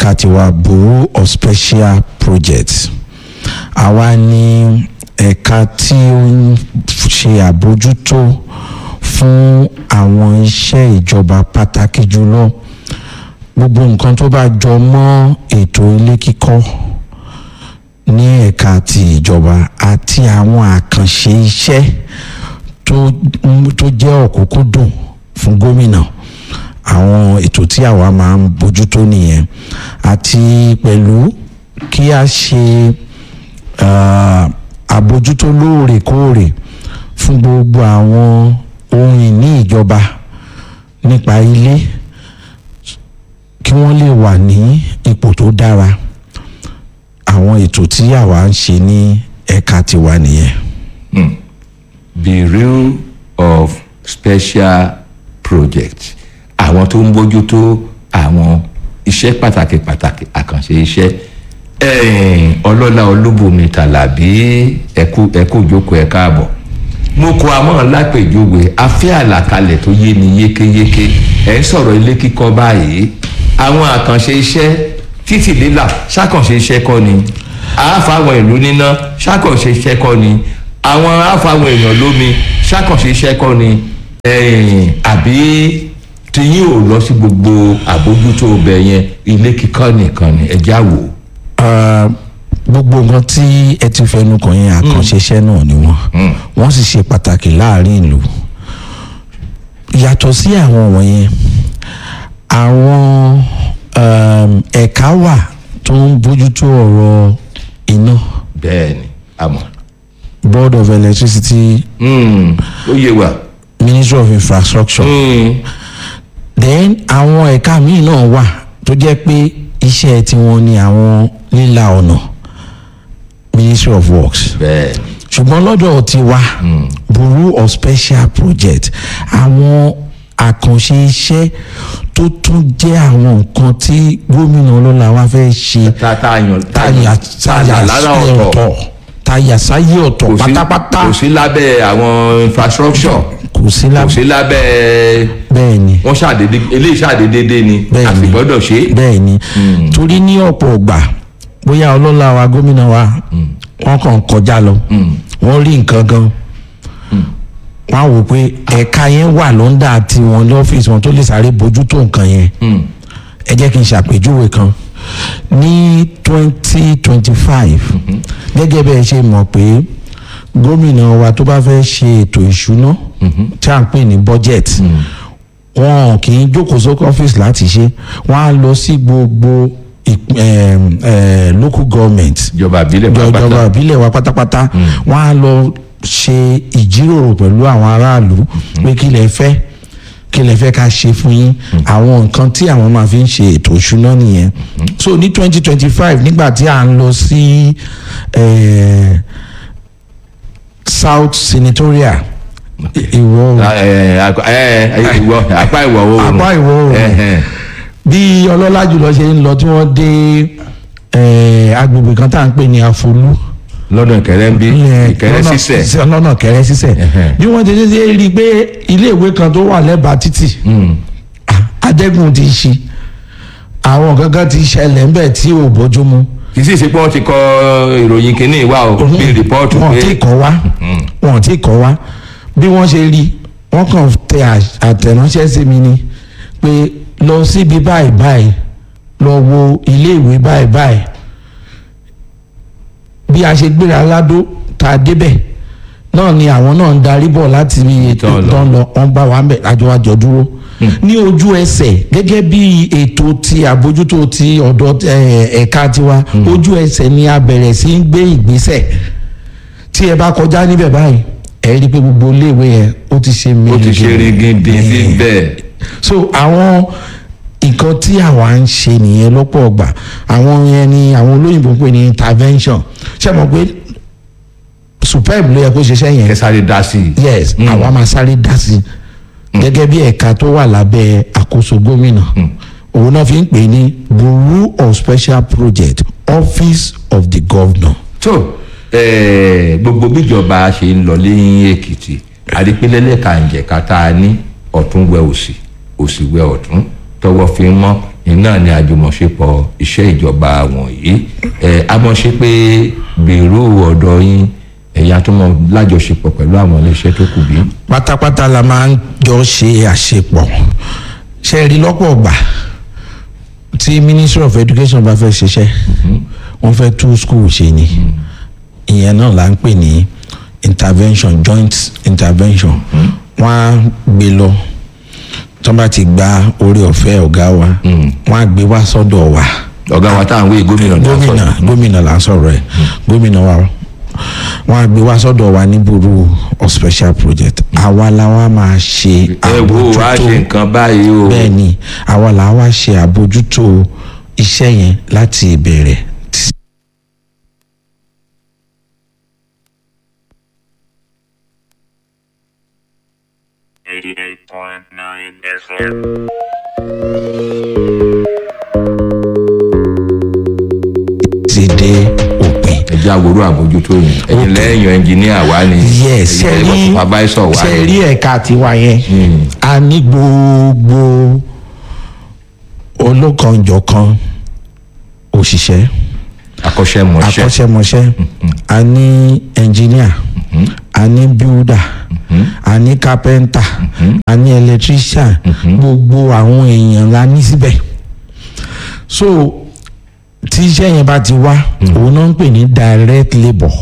ẹ̀ka tiwa Bureau of Special Projects. Àwa ni ẹ̀ka tí ó ń ṣe àbójútó fún àwọn iṣẹ́ ìjọba pàtàkì jùlọ gbogbo nǹkan tó bá jọ mọ́ ètò ilé kíkọ́ ní ẹ̀ka ti ìjọba àti àwọn àkànṣe iṣẹ́ tó jẹ́ ọ̀kúnkúndùn fún gómìnà. Àwọn ètò tí àwa máa ń bójútó nìyẹn, àti pẹ̀lú kí a ṣe àbójútó lóòrèkóòrè fún gbogbo àwọn ohun ìní ìjọba nípa ilé kí wọ́n lè wà ní ipò tó dára. Àwọn ètò tí àwa ń ṣe ní ẹ̀ka tiwa nìyẹn. Bureau of Special Projects, àwọn tó ń bójútó àwọn iṣẹ́ pàtàkì àkànṣe iṣẹ́. Ọlọ́lá Olúbùnmi Tàlàbí ẹkú ìjókòó ẹ káàbọ̀. Mo kọ àmọ́ lápèjúwe afẹ́ àlàkalẹ̀ tó yé mi yékéyéké. Ẹ ń sọ̀rọ̀ ilé kíkọ́ báyìí. Àwọn àkànṣe iṣẹ́ títì lílà ṣàkànṣe iṣẹ́ kọ́ ni. Àáfàwọn ìlú níná ṣàkànṣe iṣẹ́ kọ́ ni. Àwọn àáfàwọn èèyàn lómi ṣàkànṣe iṣẹ́ kọ́ ni. Àbí tí yín ò lọ sí gbogbo àbójútó ọbẹ̀ yẹn ilé kíkọ́ nìkan ni ẹ já wò. Gbogbo nǹkan tí ẹ ti fẹnu kàn yẹn àkànṣe iṣẹ́ náà ni wọ́n sì ṣe pàtàkì láàrin ìlú. Yàtọ̀ sí àwọn wọ̀nyẹn, àwọn ẹ̀ka wà tó ń bójútó ọ̀rọ̀ iná. Bẹ́ẹ̀ni, àmọ́. Board of Electricity. Ó yé wa. Ministry of Infrastructure. Then àwọn ẹ̀ka míì náà wà tó jẹ́ pé iṣẹ́ tiwọn ni àwọn lílà ọ̀nà, Ministry of Works. Bẹ́ẹ̀ni. Ṣùgbọ́n lọ́dọ̀ tiwa Bureau of Special Projects, àwọn àkànṣe iṣẹ́ tó tún jẹ́ àwọn nǹkan tí gómìnà ọlọ́lá wa fẹ́ ṣe tàyà sáyé ọ̀tọ̀ pátápátá. Kò sí lábẹ́ àwọn infrastructure. Kò sí lábẹ́. Bẹ́ẹ̀ni. Wọ́n ṣàdédé eléyìí ṣàdédé ni. Bẹ́ẹ̀ni. A sì gbọ́dọ̀ ṣe. Bẹ́ẹ̀ni. Torí ní ọ̀pọ̀ ọgbà bóyá ọlọ́lá wa gómìnà wa wọ́n kàn kọjá lọ wọ́n rí nǹkan gan wọ́n á wò pé ẹ̀ka yẹn wà lọ́ndà tiwọn lọ́fíìsì wọn tó lè sáré bójútó nǹkan yẹn. Ẹ jẹ́ kí n ṣàpèjúwe kan. Ní 2025 gẹ́gẹ́ bẹ́ẹ̀ ṣe mọ̀ pé gómìnà wa tó bá fẹ́ ṣe ètò ìṣúná tí à ń pè ní budget wọn kì í jókòó sókè ọ́fíìsì láti ṣe, wọ́n á lọ sí gbogbo local government, ìjọba ìbílẹ̀ wa pátápátá. Wọ́n á lọ ṣe ìjíròrò pẹ̀lú àwọn aráàlú pé kí lẹ fẹ́ ká ṣe fún yín, àwọn nǹkan tí àwọn máa fi ń ṣe ètò ìṣúná nìyẹn. So ní 2025 nígbà tí à ń lọ sí South Senatorial apá ìwọ̀ oòrùn bí ọlọ́lá jùlọ ṣe ń lọ tí wọ́n dé agbègbè kan tá à ń pè ní Afolú lọ́nà Ìkẹrẹ́ ń bí Ìkẹrẹ́ sísẹ̀ lọ́nà Ìkẹrẹ́ sísẹ̀ bí wọ́n ti ṣe rí i pé iléèwé kan tó wà lẹ́bàá títì atẹ́gùn ti ṣí, àwọn gangan ti ṣẹlẹ̀ ńbẹ̀ tí ò bójúmu. Kì í sì ṣe pé wọ́n ti kọ ìròyìn kìíní wá o bí rìpọ́ọ̀tù pé wọ́n ti kọ́ wá bí wọ́n ṣe rí wọ́n kàn tẹ àtẹ̀ránṣẹ́ sí mi ni pé lọ síbi báyìí lọ wo iléèwé báyìí. Bí a ṣe gbéra ládó tá a débẹ̀ náà ni àwọn náà ń darí bọ̀ láti ètò ìtàn lọ wọ́n bá wa ń bẹ̀ àjọ dúró ní ojú ẹsẹ̀ gẹ́gẹ́ bí ètò ti àbójútó ti ọ̀dọ̀ ẹ̀ka tiwa. Ojú ẹsẹ̀ ni a bẹ̀rẹ̀ sí ń gbé ìgbésẹ̀. Tí ẹ bá kọjá níbẹ̀ báyìí ẹ rí i pé gbogbo iléèwé yẹn ó ti ṣe rigidi síbẹ̀. So àwọn nǹkan tí àwa ń ṣe nìyẹn lọ́pọ̀ ọgbà. Àwọn yẹn ni àwọn olóyìnbó ń pè ní intervention. Ṣé mo pé superb ló yẹ kó ṣiṣẹ́ yẹn. Ẹ sáré dá sí i. Yes, àwa máa sáré dá sí i gẹ́gẹ́ bí ẹ̀ka tó wà lábẹ́ àkóso gómìnà. Òun náà fi ń pè ní Bureau of Special Projects, Office of the Governor. tó gbogbo bíjọba ṣe ń lọ lẹ́yìn Èkìtì àdìpínlẹ̀ kàǹjẹ̀ká tá a ní ọ̀tún wẹ òsì òsì wẹ ọ̀tún tọwọ́ fi mọ́ iná ni àjùmọ̀ṣepọ̀ iṣẹ́ ìjọba wọ̀nyí a mọ̀ ṣe pé bírò ọ̀dọ̀ yín ẹ̀yà tó mọ̀ lájọṣepọ̀ pẹ̀lú àwọn iléeṣẹ́ tó kù bí. pátápátá la máa ń jọ ṣe àṣepọ̀ ṣe rí lọ́pọ̀ ọgbà tí Ministry of Education bá fẹ́ ṣiṣẹ́ wọ́n fẹ́ tú school ṣe ni ìyẹn náà là ń pè ní intervention, joint intervention. Wọ́n á gbé lọ tó bá ti gba orí ọ̀fẹ́ ọ̀gá wa wọ́n á gbé wá sọ́dọ̀ wa. ọ̀gá wa táwọn wé gómìnà là ń sọ̀rọ̀ ẹ̀ gómìnà wa wọ́n á gbé wá sọ́dọ̀ wa ní Bureau of Special Project. àwa la wá máa ṣe àbójútó wá ṣe nǹkan báyìí o. bẹ́ẹ̀ ni àwa la wá ṣe àbójútó iṣẹ́ yẹn láti ìbẹ̀rẹ̀. 88.9 FM. ti dé òpin. ẹjẹ àwòrán àbójútó yẹn ẹ̀yin lẹ́yìn ẹnjìníà wa ni yes ṣe rí ẹ̀ka tiwa yẹn a ní gbogbo olókanjọ̀kan òṣìṣẹ́ akọ́ṣẹ́mọṣẹ́ a ní ẹnjìníà a ní bíúdà a ní kápẹ́ńtà a ní ẹlẹtíríṣàn gbogbo àwọn èèyàn la ní síbẹ̀ so tí iṣẹ́ yẹn bá ti wá òun náà ń pè ní direct labour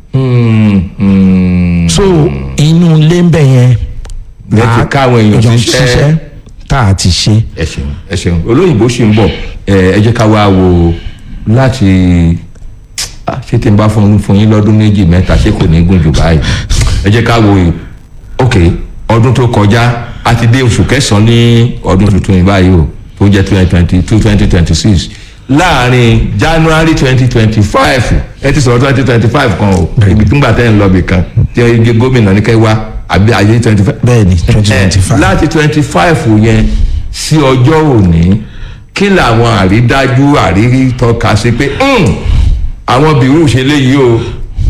so inú ilé ń bẹ̀ yẹn lẹ́tí káwọn èèyàn ṣiṣẹ́ tá a ti ṣe. ẹ ṣeun olóyìnbó ṣì ń bọ̀ ẹ jẹ́ ká wá wo láti ṣé tí n bá fún yín lọ́dún méjì mẹ́ta ṣé kò ní gùn jù báyìí ẹ jẹ́ ká wo ok ọdún tó kọjá a ti dé oṣù kẹsàn-án ní ọdún tuntun yìí báyìí o tó jẹ́ 2026 láàrin January 2025 ẹ ti sọ̀rọ̀ 2025 kan o ibi tí ń gbà tẹ́ ń lọ bì kan tí gómìnà ní kẹ́ wá àbí ayé 25. bẹ́ẹ̀ni 2025. láti 25 yẹn sí ọjọ́ òní kí làwọn àrídájú àrírí tọ́ka sí pé àwọn bírù ṣe léyìí o.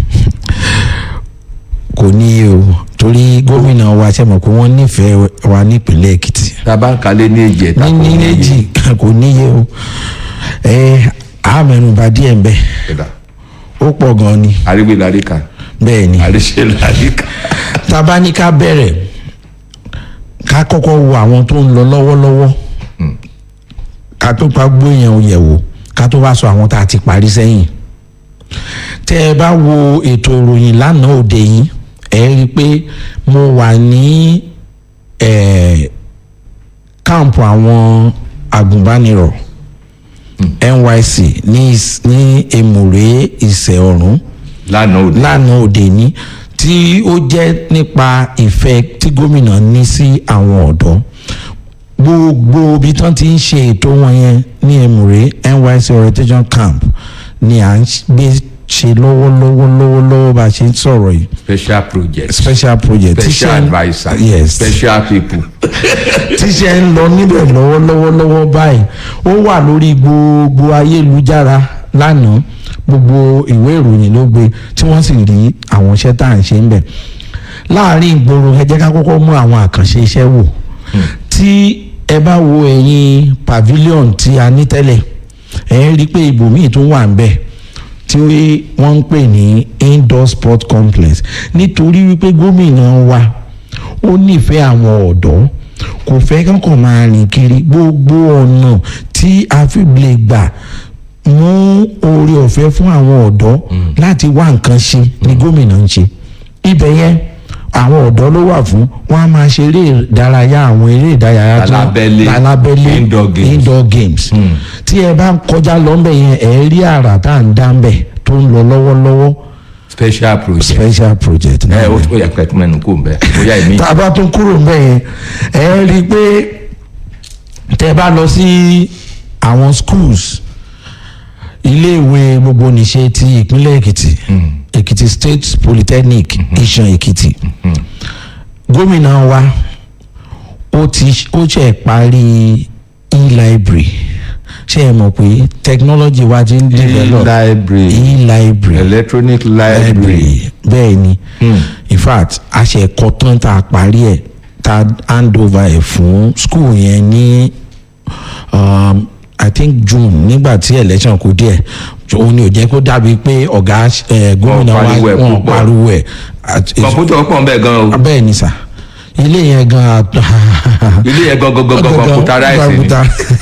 kò níye o torí gómìnà wa ṣe mọ̀ pé wọ́n nífẹ̀ẹ́ wa nípìnlẹ̀ Èkìtì. tabankalẹ̀ ní èjì ẹ̀ta ní èjì kò níye o àmẹnubà díẹ̀ ń bẹ ó pọ̀ gan ni. àríwé làríkà. bẹ́ẹ̀ ni àríṣe làríkà. tábà ní ká bẹ̀rẹ̀ ká kọ́kọ́ wo àwọn tó ń lọ lọ́wọ́lọ́wọ́ ká tó pa gbóyàn yẹ̀wò ká tó bá sọ àwọn tá a ti parí sẹ́yìn. tẹ́ ẹ bá wo ètò ìròyìn lánàá òde yìí ẹ rí i pé mo wà ní káàmpù àwọn agùnbánirọ̀ NYSC ní Èmùrè Ìsẹ̀ Ọ̀rún lánàá òde ní tí ó jẹ́ nípa ìfẹ́ tí gómìnà ní sí àwọn ọ̀dọ́ gbogbo ibi tán ti ń ṣe ètò wọn yẹn ní Èmùrè NYSC orientation camp ni à ń gbé ṣe lọ́wọ́ bá a ṣe ń sọ̀rọ̀ yìí. special project special adviser yes special people. tíṣẹ́ ń lọ níbẹ̀ lọ́wọ́ báyìí ó wà lórí gbogbo ayélujára lánàá gbogbo ìwé ìròyìn ló gbé tí wọ́n sì rí àwọn iṣẹ́ tá à ń ṣe ń bẹ̀. láàárín ìgboro ẹ jẹ́ ká kọ́kọ́ mú àwọn àkànṣe iṣẹ́ wò tí ẹ bá wo ẹ̀yìn pavilion tí a ní tẹ́lẹ̀ ẹ rí i pé ibòmíì tó wà ń bẹ̀ tí wọ́n ń pè ní indoor sport complex nítorí wípé gómìnà wa ó nífẹ̀ẹ́ àwọn ọ̀dọ́ kò fẹ́ kankan máa rìn kiri gbogbo ọ̀nà tí a fi lè gbà mú oore ọ̀fẹ́ fún àwọn ọ̀dọ́ láti wá nǹkan ṣe ni gómìnà ń ṣe ibẹ̀ yẹn àwọn ọ̀dọ́ ló wà fún wọn a máa ṣe eré ìdárayá àwọn eré ìdárayá tó lálábẹ́lé indoor games tí ẹ bá ń kọjá lọ́nbẹ̀ yẹn ẹ rí àrà tá à ń dá ń bẹ̀ tó ń lọ lọ́wọ́lọ́wọ́. special project náà ó yà pẹ̀lú mẹ́nu kó ń bẹ̀ ó yà èmi. tá a bá tún kúrò ń bẹ̀ yẹn ẹ rí i pé tẹ́ bá lọ sí àwọn schools iléèwé gbogbo nìṣe ti ìpínlẹ̀ Èkìtì Èkìtì State Polytechnic Ìṣàn Èkìtì gómìnà wa ó ṣe parí e-library ṣé ẹ mọ̀ pé technology wa ti ń develop e-library electronic library bẹ́ẹ̀ ni in fact a ṣe ẹ̀kọ́ tán tá a parí ẹ̀ tá a hand over ẹ̀ fún school yẹn ní I think June nígbà tí election kù díẹ̀ òun ni ò jẹ́ kó dàbí pé ọ̀gá gómìnà wa wọ́n pariwo ẹ̀. kọ̀ǹpútà pọ̀ ń bẹ̀ gan o. bẹ́ẹ̀ ni sà ilé yẹn gan. ilé yẹn gan kọ̀ǹpútà ráìsì ni.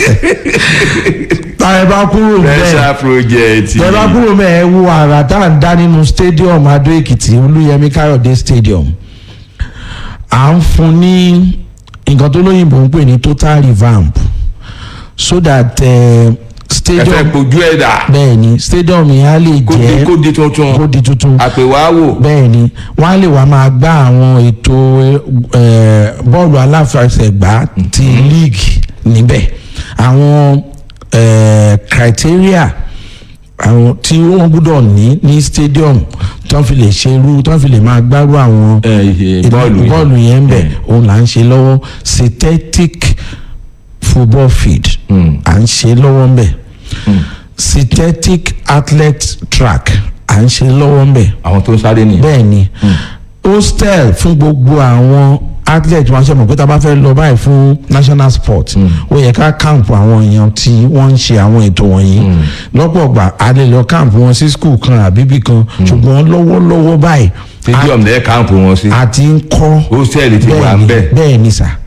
ẹ bá kúrò bẹ́ẹ̀ special project. ẹ bá kúrò bẹ́ẹ̀ ẹ wo àrà tá à ń dá nínú stadium Adó Èkìtì Olúyẹmí Káyọ̀dé stadium à ń fún ní nǹkan tó lóyìnbó ń pè ní total revamp so that stadium ẹ fẹ́ kojú ẹ̀ dà. bẹ́ẹ̀ ni stadium yẹn á lè jẹ́ kó di tuntun. àpèwáwò. bẹ́ẹ̀ ni wọ́n á lè wá máa gbá àwọn ètò bọ́ọ̀lù aláfẹsẹ̀gbá ti league níbẹ̀ àwọn criteria àwọn tí wọ́n gbọ́dọ̀ ní stadium tó ń fi lè ṣerú tó ń fi lè máa gbárù àwọn bọ́ọ̀lù yẹn bẹ̀ òun là ń ṣe lọ́wọ́ synthetic football field à ń ṣe lọ́wọ́ ń bẹ̀ synthetic athlete track à ń ṣe lọ́wọ́ ń bẹ̀. àwọn tó ń sáré nìyẹn. bẹ́ẹ̀ ni hostel fún gbogbo àwọn athlete wọn ṣe mọ̀ pé tá a bá fẹ́ lọ báyìí fún national sport ó yẹ ká camp àwọn èèyàn tí wọ́n ń ṣe àwọn ètò wọ̀nyí lọ́pọ̀ ọgbà a lè lọ camp wọn sí school kan àbíbí kan ṣùgbọ́n lọ́wọ́lọ́wọ́ báyìí stadium lẹ́ẹ̀ camp wọn sí. àti ń kọ́ hostel ti wà ń bẹ̀. bẹ́ẹ̀ ni sà